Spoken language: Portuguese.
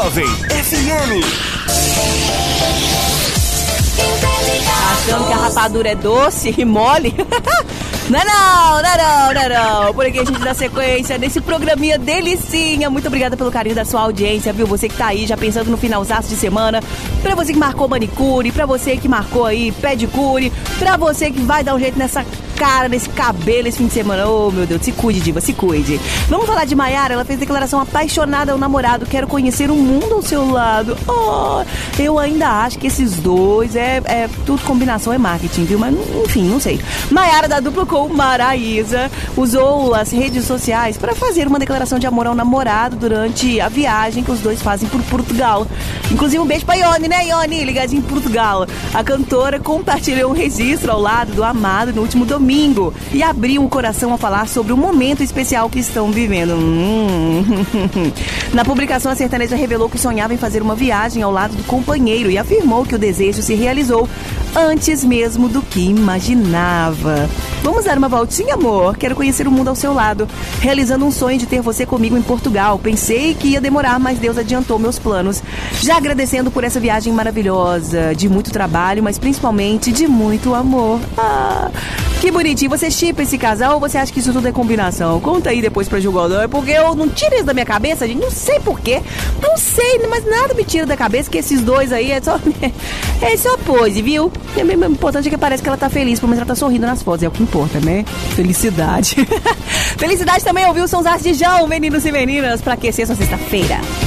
Jovem FM. Achando que a rapadura é doce e mole? Não. Por aqui a gente dá sequência nesse programinha delicinha. Muito obrigada pelo carinho da sua audiência, viu? Você que tá aí já pensando no finalzaço de semana. Pra você que marcou manicure, pra você que marcou aí pedicure, pra você que vai dar um jeito nessa cara, nesse cabelo esse fim de semana. Oh, meu Deus, se cuide, diva, se cuide. Vamos falar de Maiara. Ela fez declaração apaixonada ao namorado. Quero conhecer o mundo ao seu lado. Oh, eu ainda acho que esses dois é tudo combinação, é marketing, viu? Mas, enfim, não sei. Maiara da dupla com Maraísa usou as redes sociais para fazer uma declaração de amor ao namorado durante a viagem que os dois fazem por Portugal. Inclusive, um beijo pra Ione, né, Ione? Ligadinho em Portugal. A cantora compartilhou um registro ao lado do amado no último domingo e abriu o coração a falar sobre o momento especial que estão vivendo. Na publicação, a sertaneja revelou que sonhava em fazer uma viagem ao lado do companheiro e afirmou que o desejo se realizou antes mesmo do que imaginava. Vamos dar uma voltinha, amor? Quero conhecer o mundo ao seu lado. Realizando um sonho de ter você comigo em Portugal. Pensei que ia demorar, mas Deus adiantou meus planos. Já agradecendo por essa viagem maravilhosa, de muito trabalho, mas principalmente de muito amor. Ah, que bonitinho. Você shippa esse casal ou você acha que isso tudo é combinação? Conta aí depois pra julgador, porque eu não tiro isso da minha cabeça, gente. Não sei porquê. Não sei, mas nada me tira da cabeça que esses dois aí é só pose, viu? O importante é que parece que ela tá feliz, pelo menos ela tá sorrindo nas fotos, é o que importa, né? Felicidade. Felicidade também ouviu São os Artes de João, meninos e meninas, pra aquecer sua sexta-feira.